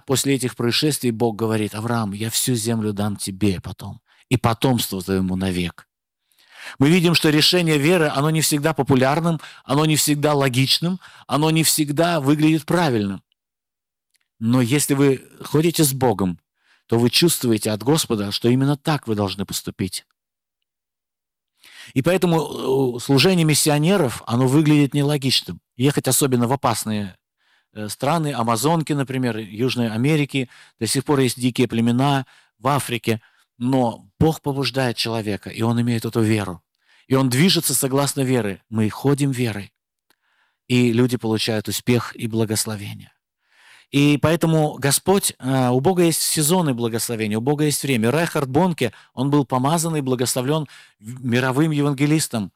после этих происшествий Бог говорит: Авраам, я всю землю дам тебе потом, и потомству твоему навек. Мы видим, что решение веры, оно не всегда популярным, оно не всегда логичным, оно не всегда выглядит правильным. Но если вы ходите с Богом, то вы чувствуете от Господа, что именно так вы должны поступить. И поэтому служение миссионеров, оно выглядит нелогичным. Ехать особенно в опасные страны, Амазонки, например, Южной Америки, до сих пор есть дикие племена в Африке, но Бог побуждает человека, и он имеет эту веру. И он движется согласно вере. Мы ходим верой, и люди получают успех и благословение. И поэтому Господь, у Бога есть сезоны благословения, у Бога есть время. Рейхард Бонке, он был помазан и благословлен мировым евангелистом,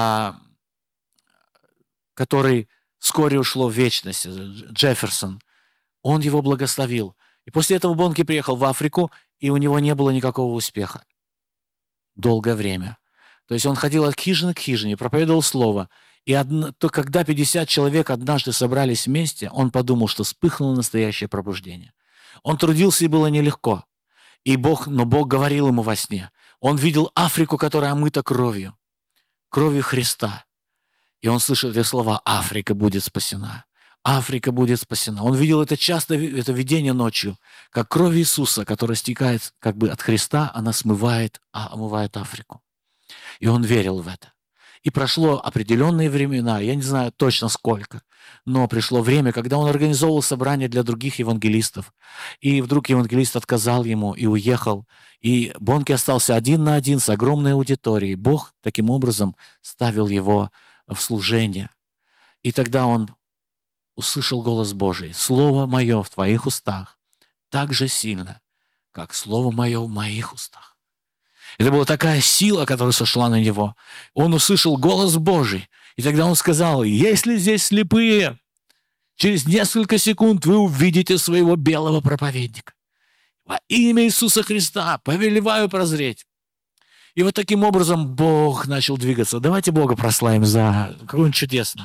который вскоре ушло в вечность, Джефферсон. Он его благословил. И после этого Бонке приехал в Африку, и у него не было никакого успеха долгое время. То есть он ходил от хижины к хижине, проповедовал слово. И когда 50 человек однажды собрались вместе, он подумал, что вспыхнуло настоящее пробуждение. Он трудился, и было нелегко. Но Бог говорил ему во сне. Он видел Африку, которая омыта кровью Христа. И он слышал эти слова: «Африка будет спасена». Африка будет спасена. Он видел это часто, это видение ночью, как кровь Иисуса, которая стекает как бы от Христа, она омывает Африку. И он верил в это. И прошло определенные времена, я не знаю точно сколько, но пришло время, когда он организовывал собрание для других евангелистов. И вдруг евангелист отказал ему и уехал. И Бонке остался один на один с огромной аудиторией. Бог таким образом ставил его в служение. И тогда он услышал голос Божий: «Слово мое в твоих устах так же сильно, как слово мое в моих устах». Это была такая сила, которая сошла на него. Он услышал голос Божий. И тогда он сказал: «Если здесь слепые, через несколько секунд вы увидите своего белого проповедника. Во имя Иисуса Христа повелеваю прозреть». И вот таким образом Бог начал двигаться. Давайте Бога прославим за какой он чудесный.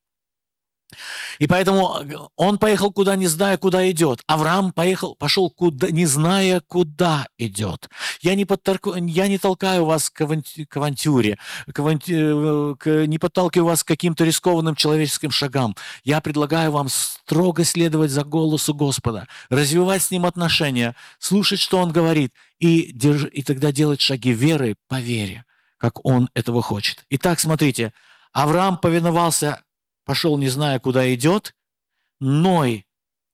И поэтому он поехал куда, не зная, куда идет. Авраам пошел куда, не зная, куда идет. Я не толкаю вас к авантюре, не подталкиваю вас к каким-то рискованным человеческим шагам. Я предлагаю вам строго следовать за голосу Господа, развивать с Ним отношения, слушать, что Он говорит, и тогда делать шаги веры по вере, как Он этого хочет. Итак, смотрите, Авраам повиновался, пошел, не зная, куда идет. Ной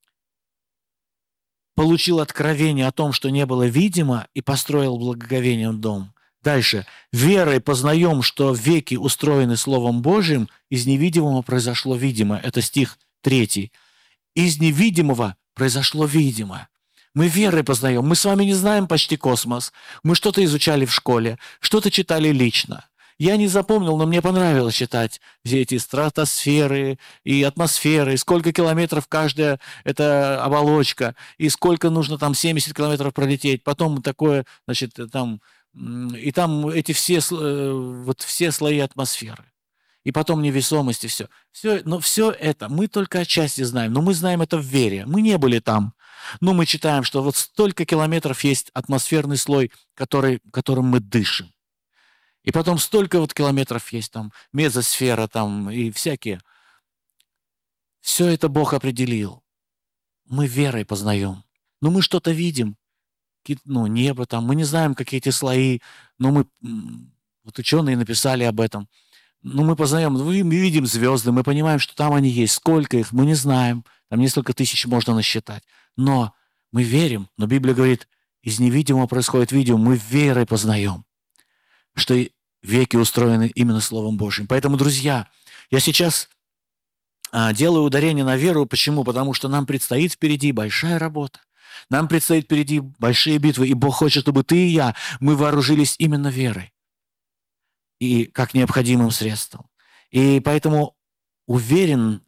получил откровение о том, что не было видимо, и построил благоговением дом. Дальше. Верой познаем, что веки устроены Словом Божьим, из невидимого произошло видимое. Это стих 3. Из невидимого произошло видимое. Мы верой познаем. Мы с вами не знаем почти космос. Мы что-то изучали в школе, что-то читали лично. Я не запомнил, но мне понравилось читать все эти стратосферы и атмосферы, и сколько километров каждая эта оболочка, и сколько нужно там 70 километров пролететь. Потом такое, значит, там эти все слои атмосферы. И потом невесомость, и все. Но все это мы только отчасти знаем, но мы знаем это в вере. Мы не были там. Но мы читаем, что вот столько километров есть атмосферный слой, которым мы дышим. И потом столько вот километров есть там, мезосфера там и всякие. Все это Бог определил. Мы верой познаем. Но мы что-то видим. Небо там. Мы не знаем, какие эти слои. Но вот ученые написали об этом. Но мы познаем, мы видим звезды, мы понимаем, что там они есть. Сколько их, мы не знаем. Там несколько тысяч можно насчитать. Но мы верим. Но Библия говорит, из невидимого происходит видимое. Мы верой познаем, что веки устроены именно Словом Божьим. Поэтому, друзья, я сейчас делаю ударение на веру. Почему? Потому что нам предстоит впереди большая работа. Нам предстоит впереди большие битвы. И Бог хочет, чтобы ты и я, мы вооружились именно верой. И как необходимым средством. И поэтому уверен,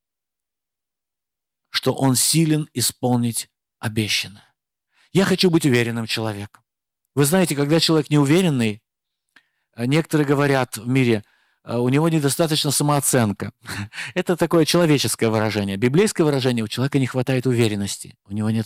что Он силен исполнить обещанное. Я хочу быть уверенным человеком. Вы знаете, когда человек неуверенный, некоторые говорят в мире, у него недостаточно самооценка. Это такое человеческое выражение. Библейское выражение: у человека не хватает уверенности, у него нет